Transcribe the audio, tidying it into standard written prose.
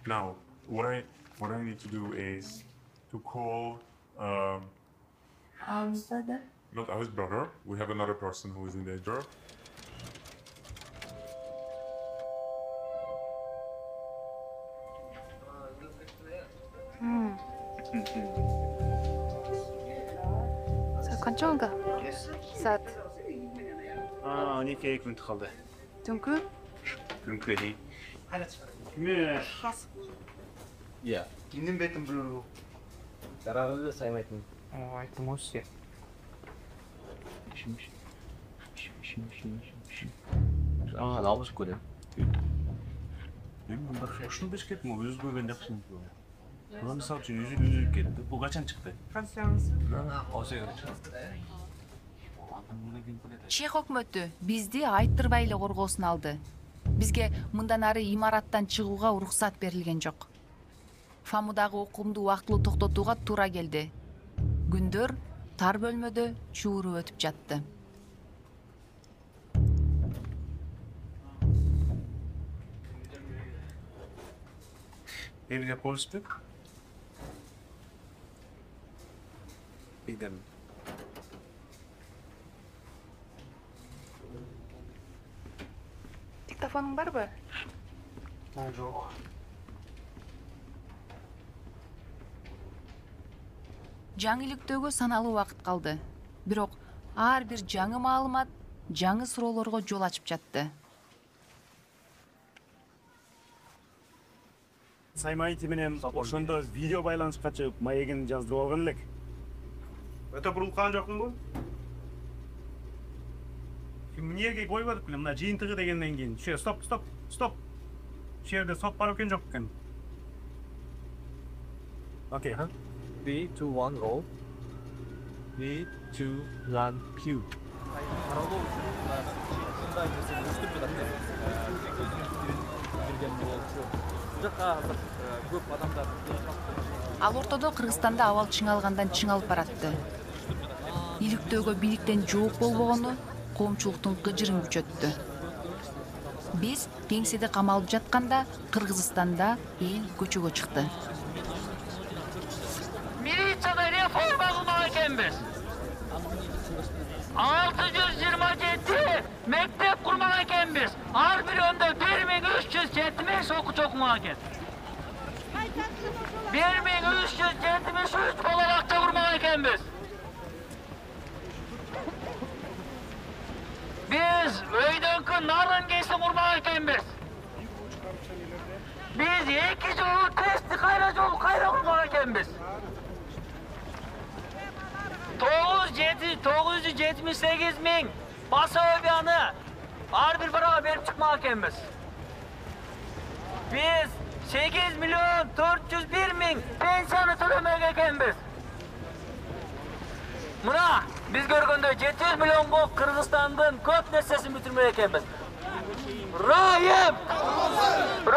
Now, what I need to do is to call How's that? not his brother. We have another person who is in danger. Канчонга? Саат. Неке күн қалды. Түнкү? Күнке дейін. Иә. Киннин бетин билүү. Дарагы саймайтын. Айттым осы. Албыз көрем. Мен бұнда қошын бешкет мұ өз көрген жақсын. Бұна мысал үшін үзіл кетті. Бұл қачан шықты? Осы шықты. Чех өкмөтү бизди айттырбай эле коргоосуна алды. Бизге мындан ары имараттан чыгууга уруксат берилген жок. ФАМудагы окуумду убактылуу токтотууга туура келди. Күндөр тар бөлмөдө чууру өтүп жатты. Elge polspuk. Бидем. Диктофонуң барбы? Жоқ. Жаңы иликтөөгө саналуу убакыт калды. Бирок ар бир жаңы маалымат жаңы суроолорго жол ачып жатты. Саймайты менен ошондо видео байланышка чыгып маегин жаздырып алган элек. Өтө бурулган жокмун бу? Эмнеге койбодук эле мына жыйынтыгы дегенден кийин. Стоп. Şu жерде сот бар экен жок экен. Окей, 3, 2, 1, roll. 3, 2, 1, cue. 바로도 순간 이제 스톱 같네. жүрген болчу. Жакка көп адамдар Ал ортодо Кыргызстанда абал чыңалгандан чыңалып баратты. Иликтөөгө бийликтен жооп болбогону коомчулуктун кыжырын күчөттү. Биз кеңседе камалып жатканда Кыргызстанда эл көчөгө чыкты. Милицияда реформа кылмак экенбиз. 627 мектеп курмак экенбиз. Ар бирөөндө 1370 окуучу окумак экен. 1373 бала бакча курмак экенбиз. Biz өйдөнкү нарын кесип курмак экенбиз. Biz 2 жолу тестти кайра курмак экенбиз. 978 миң басобияны ар бир барага берип чыкмак экенбиз. Biz 8 миллион 401 миң пенсияны төлөмөк экенбиз. Мына биз көргөндөй 700 миллионго Кыргызстандын көп нерсесин бүтүрмөк экенбиз. Райым!